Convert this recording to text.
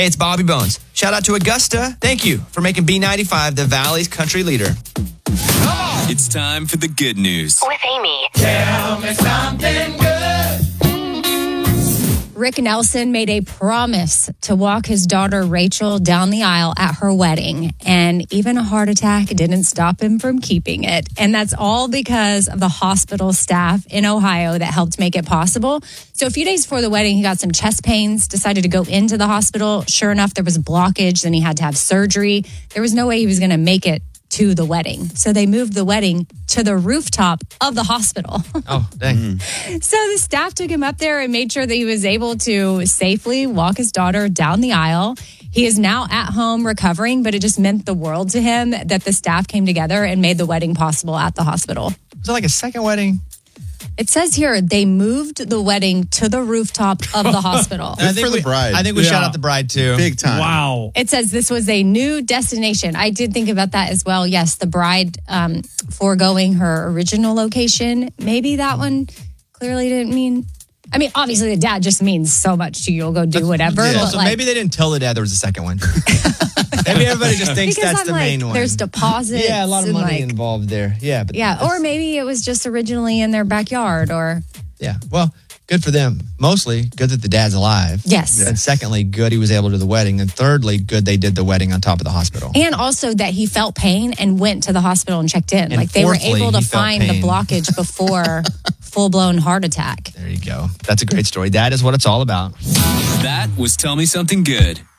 Hey, it's Bobby Bones. Shout out to Augusta. Thank you for making B95 the Valley's country leader. It's time for the good news. With Amy. Tell me something good. Rick Nelson made a promise to walk his daughter Rachel down the aisle at her wedding, and even a heart attack didn't stop him from keeping it. And that's all because of the hospital staff in Ohio that helped make it possible. So a few days before the wedding, he got some chest pains, decided to go into the hospital. Sure enough, there was a blockage. Then he had to have surgery. There was no way he was going to make it to the wedding. So they moved the wedding to the rooftop of the hospital. Oh, dang. So the staff took him up there and made sure that he was able to safely walk his daughter down the aisle. He is now at home recovering, but it just meant the world to him that the staff came together and made the wedding possible at the hospital. Was it like a second wedding? It says here they moved the wedding to the rooftop of the hospital. And for the bride. I think we shout out the bride, too. Big time. Wow. It says this was a new destination. I did think about that as well. Yes, the bride foregoing her original location. Maybe that one clearly didn't mean... I mean, obviously, the dad just means so much to you. You'll go do whatever. Yeah. But So like, maybe they didn't tell the dad there was a second one. Maybe everybody just thinks because that's I'm the like, main one. there's deposits. Yeah, a lot of and money like, involved there. Yeah, but yeah, or maybe it was just originally in their backyard or... yeah. Well, good for them. Mostly, good that the dad's alive. Yes. And secondly, good he was able to do the wedding. And thirdly, good they did the wedding on top of the hospital. And also that he felt pain and went to the hospital and checked in. And like they were fourthly, able to he felt find the pain. blockage before full-blown heart attack. There you go. That's a great story. That is what it's all about. That was Tell Me Something Good.